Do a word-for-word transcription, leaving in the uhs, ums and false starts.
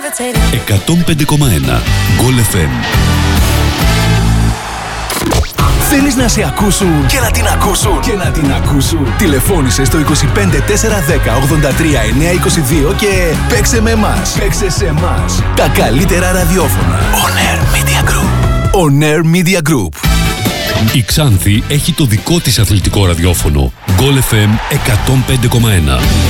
εκατόν πέντε κόμμα ένα Goal εφ εμ. Θέλεις να σε ακούσουν και να την ακούσουν και να την ακούσουν. Τηλεφώνησε στο είκοσι πέντε τετρακόσια δέκα ογδόντα τρία εννιακόσια είκοσι δύο και παίξε με εμάς. Παίξε σε εμάς. Τα καλύτερα ραδιόφωνα. On Air Media Group. On Air Media Group. Η Ξάνθη έχει το δικό της αθλητικό ραδιόφωνο. Goal εφ εμ εκατόν πέντε κόμμα ένα.